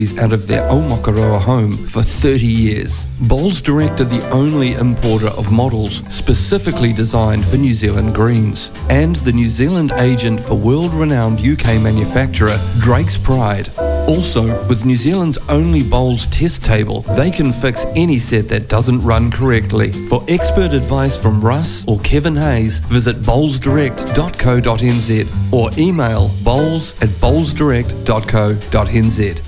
out of their Aomakaroa home for 30 years. Bowls Direct are the only importer of models specifically designed for New Zealand greens, and the New Zealand agent for world-renowned UK manufacturer Drake's Pride. Also, with New Zealand's only bowls test table, they can fix any set that doesn't run correctly. For expert advice from Russ or Kevin Hayes, visit bowlsdirect.co.nz or email bowls@bowlsdirect.co.nz.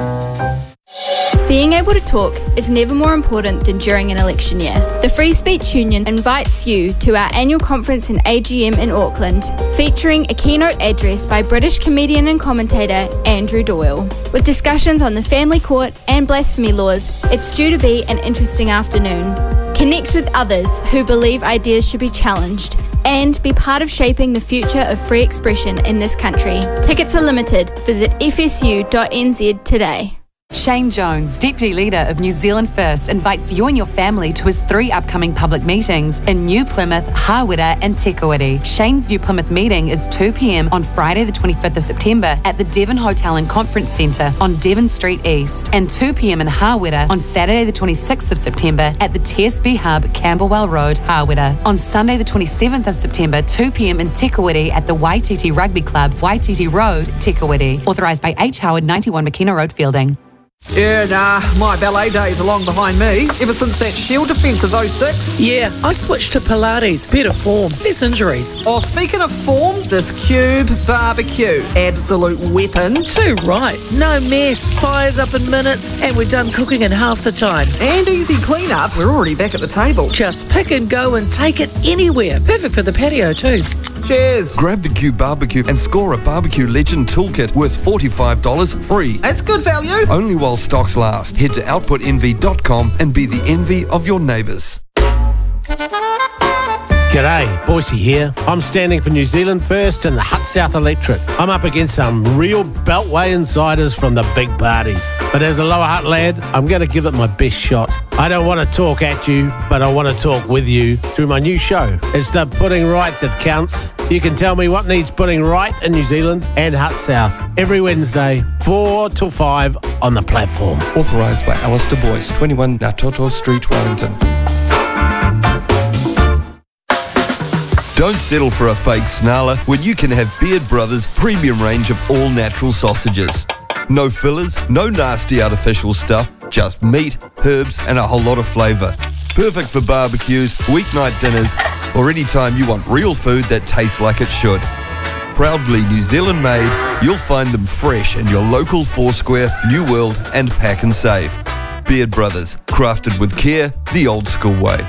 Being able to talk is never more important than during an election year. The Free Speech Union invites you to our annual conference and AGM in Auckland, featuring a keynote address by British comedian and commentator Andrew Doyle. With discussions on the family court and blasphemy laws, it's due to be an interesting afternoon. Connect with others who believe ideas should be challenged and be part of shaping the future of free expression in this country. Tickets are limited. Visit fsu.nz today. Shane Jones, Deputy Leader of New Zealand First, invites you and your family to his 3 upcoming public meetings in New Plymouth, Hawera and Tekawiti. Shane's New Plymouth meeting is 2 p.m. on Friday the 25th of September at the Devon Hotel and Conference Centre on Devon Street East, and 2 p.m. in Hawera on Saturday the 26th of September at the TSB Hub, Camberwell Road, Hawera. On Sunday the 27th of September, 2 p.m. in Tekawiti at the Waititi Rugby Club, Waititi Road, Tekawiti. Authorised by H. Howard, 91 McKenna Road, Fielding. Yeah, nah, my ballet days are long behind me. Ever since that Shield defence of 06. Yeah, I switched to Pilates. Better form, less injuries. Oh, speaking of form, this Cube barbecue. Absolute weapon. Too right. No mess. Fires up in minutes, and we're done cooking in half the time. And easy clean-up. We're already back at the table. Just pick and go and take it anywhere. Perfect for the patio too. Cheers. Grab the Cube Barbecue and score a Barbecue Legend Toolkit worth $45 free. That's good value. Only while stocks last. Head to outputenvy.com and be the envy of your neighbours. G'day, Boise here. I'm standing for New Zealand First and the Hut South Electric. I'm up against some real Beltway insiders from the big parties. But as a Lower Hutt lad, I'm going to give it my best shot. I don't want to talk at you, but I want to talk with you through my new show. It's the putting right that counts. You can tell me what needs putting right in New Zealand and Hut South every Wednesday, 4 till 5 on the platform. Authorised by Alistair Boyce, 21 Ngātoto Street, Wellington. Don't settle for a fake snarler when you can have Beard Brothers' premium range of all-natural sausages. No fillers, no nasty artificial stuff, just meat, herbs and a whole lot of flavour. Perfect for barbecues, weeknight dinners or any time you want real food that tastes like it should. Proudly New Zealand made, you'll find them fresh in your local Foursquare, New World and Pack and Save. Beard Brothers, crafted with care, the old school way.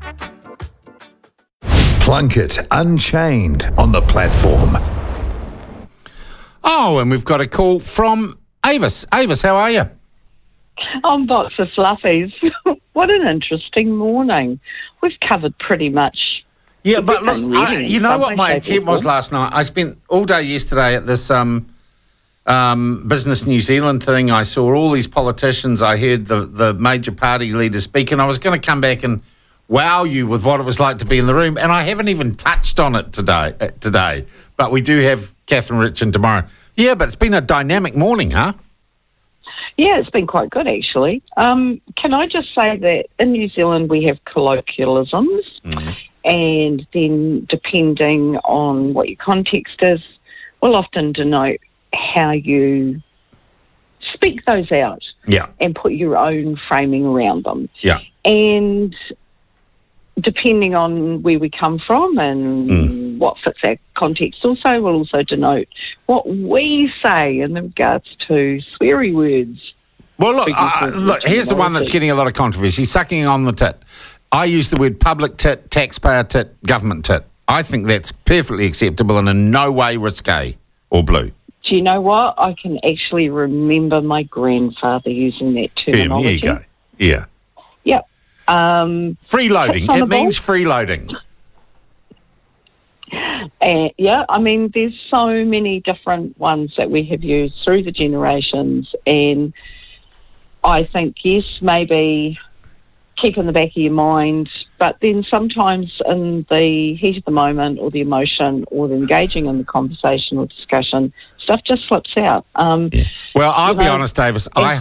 Plunkett Unchained on the platform. Oh, and we've got a call from Avis. Avis, how are you? I'm box of fluffies. What an interesting morning. We've covered pretty much. Yeah, but look, you know what my intent was last night? I spent all day yesterday at this Business New Zealand thing. I saw all these politicians. I heard the major party leaders speak, and I was going to come back and wow you with what it was like to be in the room, and I haven't even touched on it today. But we do have Catherine Richard tomorrow. Yeah, but it's been a dynamic morning, huh? Yeah, it's been quite good, actually. Can I just say that in New Zealand we have colloquialisms, and then depending on what your context is, will often denote how you speak those out and put your own framing around them. Yeah. And depending on where we come from and what fits our context also will also denote what we say in regards to sweary words. Well, look, here's the one that's getting a lot of controversy, sucking on the tit. I use the word public tit, taxpayer tit, government tit. I think that's perfectly acceptable and in no way risque or blue. Do you know what? I can actually remember my grandfather using that terminology. There you go. Yeah. Yep. Freeloading. It means freeloading. Yeah, I mean, there's so many different ones that we have used through the generations, and I think, yes, maybe keep in the back of your mind, but then sometimes in the heat of the moment or the emotion or the engaging in the conversation or discussion, stuff just slips out. Well, I'll be know, honest, Davis. and- I